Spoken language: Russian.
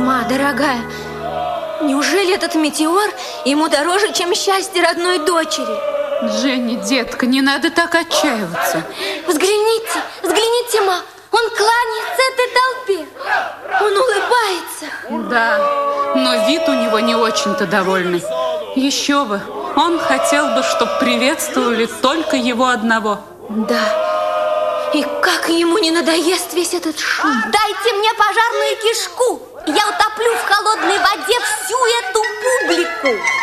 Ма, дорогая, неужели этот метеор ему дороже, чем счастье родной дочери? Дженни, детка, не надо так отчаиваться. Взгляните, взгляните, ма, он кланяется этой толпе. Он улыбается. Да, но вид у него не очень-то довольный. Еще бы, он хотел бы, чтобы приветствовали только его одного. Да. И как ему не надоест весь этот шум? Дайте мне пожарную кишку, я утоплю в холодной воде всю эту публику.